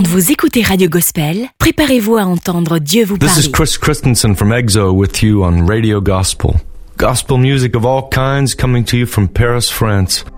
Quand vous écoutez Radio Gospel, préparez-vous à entendre Dieu vous parler. This is Chris Christensen from EXO with you on Radio Gospel. Gospel music of all kinds coming to you from Paris, France.